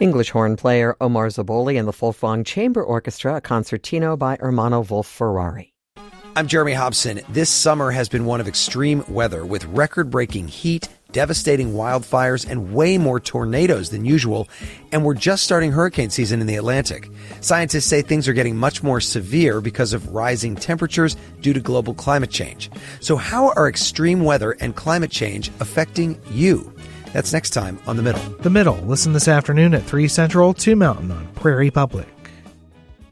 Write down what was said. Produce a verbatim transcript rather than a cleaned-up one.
English horn player Omar Zaboli and the Folkwang Chamber Orchestra, a concertino by Ermanno Wolf-Ferrari. I'm Jeremy Hobson. This summer has been one of extreme weather with record-breaking heat, devastating wildfires, and way more tornadoes than usual. And we're just starting hurricane season in the Atlantic. Scientists say things are getting much more severe because of rising temperatures due to global climate change. So how are extreme weather and climate change affecting you? That's next time on The Middle. The Middle. Listen this afternoon at three Central, two Mountain on Prairie Public.